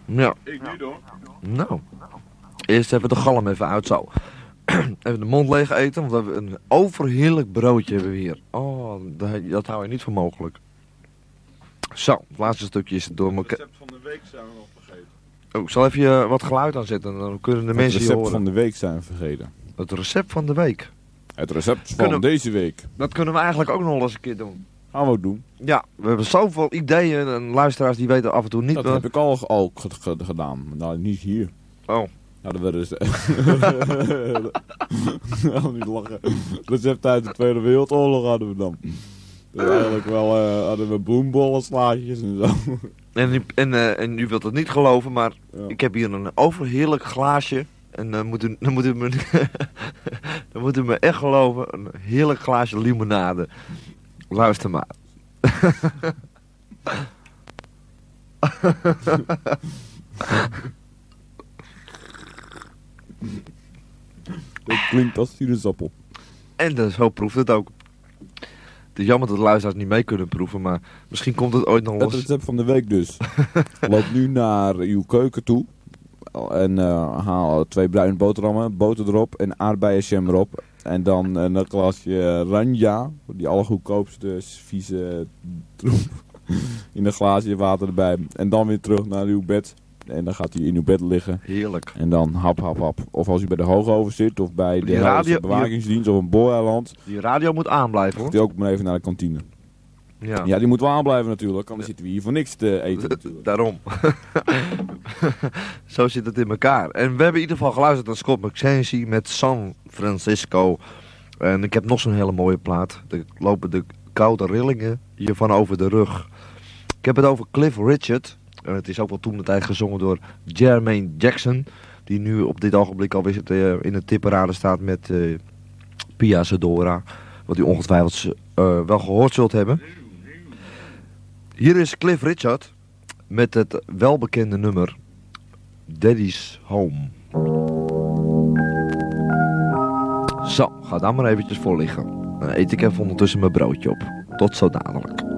Ja. Ik niet hoor. Nou. Eerst even de galm even uit zo. Even de mond leeg eten, want we hebben een overheerlijk broodje hebben we hier. Oh, dat hou je niet voor mogelijk. Zo, het laatste stukje is door Het elkaar. recept van de week zijn we nog vergeten. Oh, ik zal even wat geluid aanzetten, dan kunnen de mensen Het je recept horen. van de week zijn we vergeten. Het recept van de week. Het recept van Kunnen- deze week. Dat kunnen we eigenlijk ook nog eens een keer doen. Gaan we ook doen. Ja, we hebben zoveel ideeën en luisteraars die weten af en toe niet Dat wat. heb ik al gedaan. Maar nou, niet hier. Oh, Nou, dat werden ze... Nou, niet lachen. Recept uit de Tweede Wereldoorlog hadden we dan. Dus eigenlijk wel hadden we bloembollen, slaatjes en zo. en u wilt het niet geloven, maar Ja. ik heb hier een overheerlijk glaasje. En dan moet u me, dan moet u me echt geloven, een heerlijk glaasje limonade. Luister maar. Dat klinkt als sinaasappel. En zo proeft het ook. Het is jammer dat de luisteraars niet mee kunnen proeven, maar misschien komt het ooit nog Het los. recept van de week dus. Loop nu naar uw keuken toe. En haal 2 bruine boterhammen, boter erop en aardbeienjam erop. En dan een glasje ranja, die allergoedkoopste vieze troep. In een glaasje water erbij. En dan weer terug naar uw bed. En dan gaat u in uw bed liggen. Heerlijk. En dan hap. Of als u bij de Hoogover zit of bij de Die Helse radio- bewakingsdienst of een booreiland. Die radio moet aanblijven Gaat hoor. u ook maar even naar de kantine. Ja, Ja, die moet wel aanblijven natuurlijk. Anders zitten we hier voor niks te eten natuurlijk. daarom. Zo zit het in elkaar. En we hebben in ieder geval geluisterd naar Scott McKenzie met San Francisco. En ik heb nog zo'n hele mooie plaat. Er lopen de koude rillingen hiervan over de rug. Ik heb het over Cliff Richard. En het is ook wel toen de tijd gezongen door Jermaine Jackson. Die nu op dit ogenblik alweer in de tipparade staat met Pia Sedora. Wat u ongetwijfeld wel gehoord zult hebben. Hier is Cliff Richard met het welbekende nummer Daddy's Home. Zo, ga daar maar eventjes voor liggen. Dan eet ik even ondertussen mijn broodje op. Tot zo dadelijk.